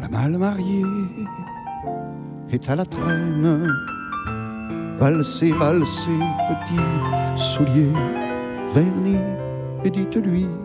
La mal mariée est à la traîne. Valsez, valsez, petit soulier verni, et dites-lui